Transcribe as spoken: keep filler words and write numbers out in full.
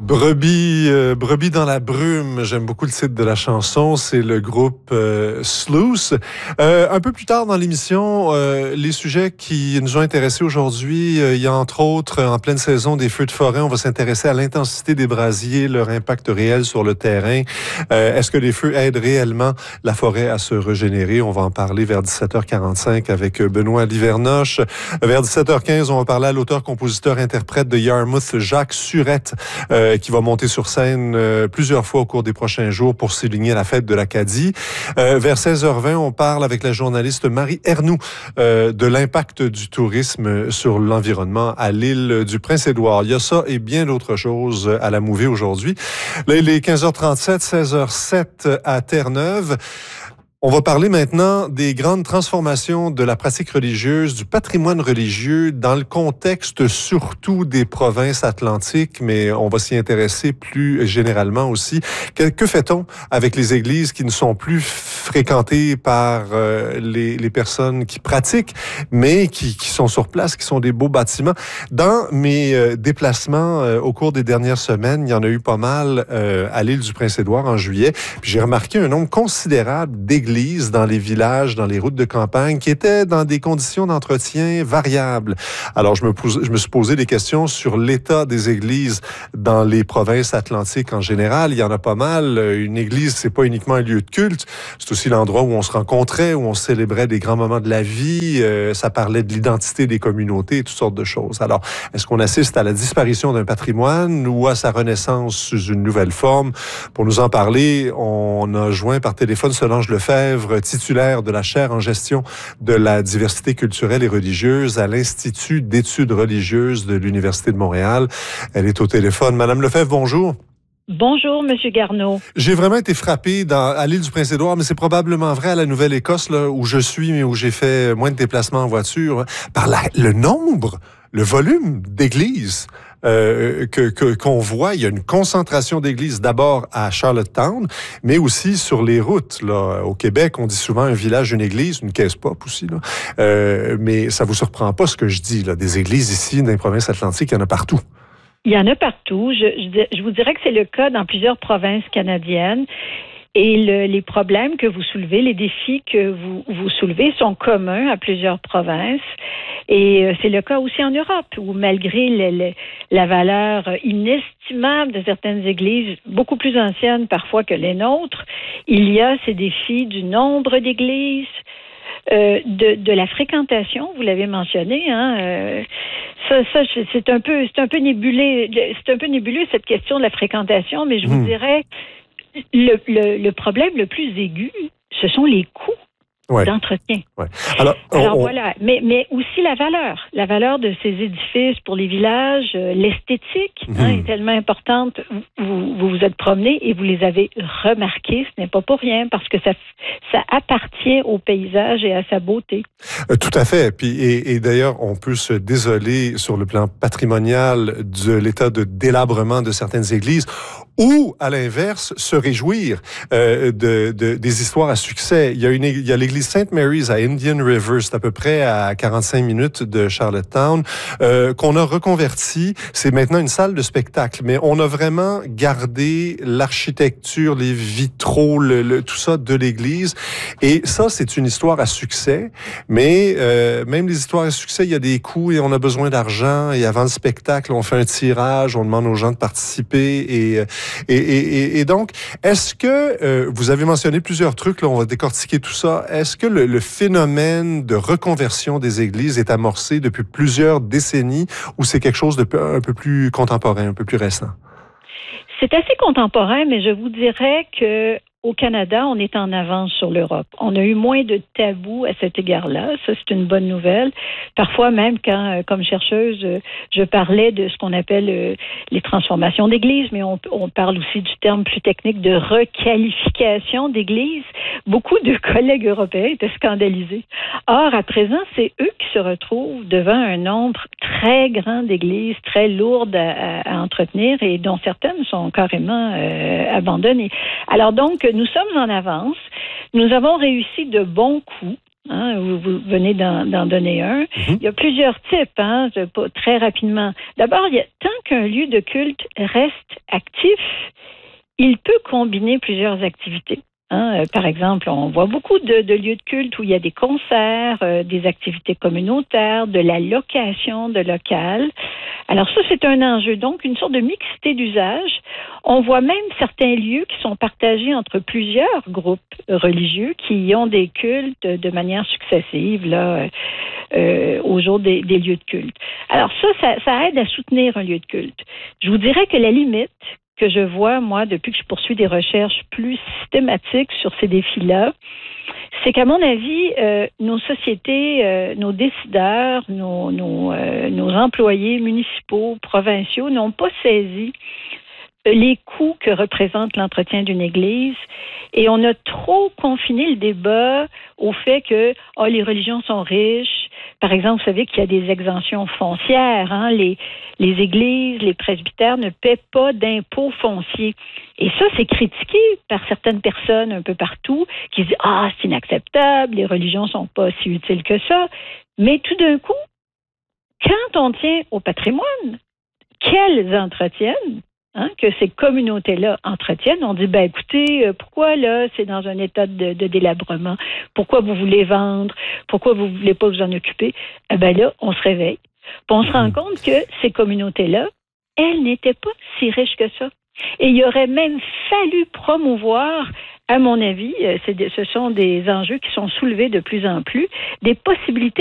Brebis, euh, Brebis dans la brume, j'aime beaucoup le titre de la chanson, c'est le groupe euh, Sluice. Euh, un peu plus tard dans l'émission, euh, les sujets qui nous ont intéressés aujourd'hui, euh, il y a entre autres, en pleine saison des feux de forêt, on va s'intéresser à l'intensité des brasiers, leur impact réel sur le terrain. Euh, est-ce que les feux aident réellement la forêt à se régénérer? On va en parler vers dix-sept heures quarante-cinq avec Benoît Livernoche. Vers dix-sept heures quinze, on va parler à l'auteur, compositeur, interprète de Yarmouth, Jacques Surette, euh, qui va monter sur scène euh, plusieurs fois au cours des prochains jours pour souligner la fête de l'Acadie. Euh, vers seize heures vingt, on parle avec la journaliste Marie Ernoult euh, de l'impact du tourisme sur l'environnement à l'île du Prince-Édouard. Il y a ça et bien d'autres choses à la Mouvée aujourd'hui. Là, il est quinze heures trente-sept, seize heures sept à Terre-Neuve. On va parler maintenant des grandes transformations de la pratique religieuse, du patrimoine religieux dans le contexte surtout des provinces atlantiques, mais on va s'y intéresser plus généralement aussi. Que, que fait-on avec les églises qui ne sont plus fréquentées par euh, les, les personnes qui pratiquent, mais qui, qui sont sur place, qui sont des beaux bâtiments? Dans mes euh, déplacements euh, au cours des dernières semaines, il y en a eu pas mal euh, à l'île du Prince-Édouard en juillet, puis j'ai remarqué un nombre considérable d'églises dans les villages, dans les routes de campagne, qui étaient dans des conditions d'entretien variables. Alors, je me, pose, je me suis posé des questions sur l'état des églises dans les provinces atlantiques en général. Il y en a pas mal. Une église, c'est pas uniquement un lieu de culte, c'est aussi l'endroit où on se rencontrait, où on célébrait des grands moments de la vie. Euh, ça parlait de l'identité des communautés et toutes sortes de choses. Alors, est-ce qu'on assiste à la disparition d'un patrimoine ou à sa renaissance sous une nouvelle forme? Pour nous en parler, on a joint par téléphone Solange Lefebvre, titulaire de la chaire en gestion de la diversité culturelle et religieuse à l'Institut d'études religieuses de l'Université de Montréal. Elle est au téléphone. Madame Lefebvre, bonjour. Bonjour, Monsieur Garneau. J'ai vraiment été frappé dans, à l'île du Prince-Édouard, mais c'est probablement vrai à la Nouvelle-Écosse, là, où je suis, mais où j'ai fait moins de déplacements en voiture, par la, le nombre, le volume d'églises euh, que, que, qu'on voit. Il y a une concentration d'églises d'abord à Charlottetown, mais aussi sur les routes. Là. Au Québec, on dit souvent un village, une église, une caisse pop aussi. Là. Euh, mais ça vous surprend pas ce que je dis. Là. Des églises ici, dans les provinces atlantiques, il y en a partout. Il y en a partout. Je, je, je vous dirais que c'est le cas dans plusieurs provinces canadiennes. Et le, les problèmes que vous soulevez, les défis que vous, vous soulevez sont communs à plusieurs provinces. Et euh, c'est le cas aussi en Europe, où malgré le, le, la valeur inestimable de certaines églises, beaucoup plus anciennes parfois que les nôtres, il y a ces défis du nombre d'églises, euh, de, de la fréquentation, vous l'avez mentionné, hein, euh, ça, ça c'est un peu, c'est un peu nébuleux, c'est un peu nébuleux cette question de la fréquentation, mais je vous mmh. dirais, le, le, le problème le plus aigu, ce sont les coûts. Ouais. D'entretien. Ouais. Alors, on, Alors on... voilà, mais, mais aussi la valeur. La valeur de ces édifices pour les villages, euh, l'esthétique mmh. hein, est tellement importante. Vous, vous vous êtes promenés et vous les avez remarqués. Ce n'est pas pour rien parce que ça, ça appartient au paysage et à sa beauté. Euh, tout à fait. Puis, et, et d'ailleurs, on peut se désoler sur le plan patrimonial de l'état de délabrement de certaines églises ou, à l'inverse, se réjouir euh, de, de, des histoires à succès. Il y a, une, il y a l'église Saint Mary's à Indian River, c'est à peu près à quarante-cinq minutes de Charlottetown, euh, qu'on a reconverti. C'est maintenant une salle de spectacle, mais on a vraiment gardé l'architecture, les vitraux, le, le, tout ça de l'église. Et ça, c'est une histoire à succès. Mais euh, même les histoires à succès, il y a des coûts et on a besoin d'argent. Et avant le spectacle, on fait un tirage, on demande aux gens de participer. Et, et, et, et donc, est-ce que, euh, vous avez mentionné plusieurs trucs, là, on va décortiquer tout ça. Est-ce que le, le phénomène de reconversion des églises est amorcé depuis plusieurs décennies ou c'est quelque chose de un peu plus contemporain, un peu plus récent? C'est assez contemporain, mais je vous dirais que au Canada, on est en avance sur l'Europe. On a eu moins de tabous à cet égard-là. Ça, c'est une bonne nouvelle. Parfois même, quand, comme chercheuse, je parlais de ce qu'on appelle les transformations d'églises, mais on, on parle aussi du terme plus technique de requalification d'églises. Beaucoup de collègues européens étaient scandalisés. Or, à présent, c'est eux qui se retrouvent devant un nombre très grand d'églises, très lourdes à, à, à entretenir et dont certaines sont carrément euh, abandonnées. Alors donc, nous sommes en avance. Nous avons réussi de bons coups Hein, vous, vous venez d'en, d'en donner un. Mm-hmm. Il y a plusieurs types, hein, je, très rapidement. D'abord, il y a, tant qu'un lieu de culte reste actif, il peut combiner plusieurs activités. Hein, euh, par exemple, on voit beaucoup de, de lieux de culte où il y a des concerts, euh, des activités communautaires, de la location de locales. Alors ça, c'est un enjeu. Donc, une sorte de mixité d'usage. On voit même certains lieux qui sont partagés entre plusieurs groupes religieux qui ont des cultes de manière successive là, euh, au jour des, des lieux de culte. Alors ça, ça, ça aide à soutenir un lieu de culte. Je vous dirais que la limite que je vois, moi, depuis que je poursuis des recherches plus systématiques sur ces défis-là, c'est qu'à mon avis, euh, nos sociétés, euh, nos décideurs, nos, nos, euh, nos employés municipaux, provinciaux n'ont pas saisi les coûts que représente l'entretien d'une église et on a trop confiné le débat au fait que oh, les religions sont riches. Par exemple, vous savez qu'il y a des exemptions foncières. Hein? Les, les églises, les presbytères ne paient pas d'impôts fonciers. Et ça, c'est critiqué par certaines personnes un peu partout qui disent « Ah, c'est inacceptable, les religions sont pas si utiles que ça. » Mais tout d'un coup, quand on tient au patrimoine, qu'elles entretiennent, Hein, que ces communautés-là entretiennent, on dit, ben écoutez, euh, pourquoi là, c'est dans un état de, de délabrement? Pourquoi vous voulez vendre? Pourquoi vous ne voulez pas vous en occuper? Eh ben là, on se réveille. Puis on se rend compte que ces communautés-là, elles n'étaient pas si riches que ça. Et il aurait même fallu promouvoir, à mon avis, c'est des, ce sont des enjeux qui sont soulevés de plus en plus, des possibilités